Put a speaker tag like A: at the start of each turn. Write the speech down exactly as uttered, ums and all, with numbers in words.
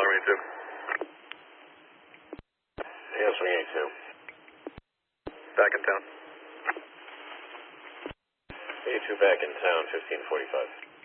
A: eighty-two.
B: Yeah, swing eighty-two.
A: Back in town.
B: eighty-two back in town, fifteen forty-five.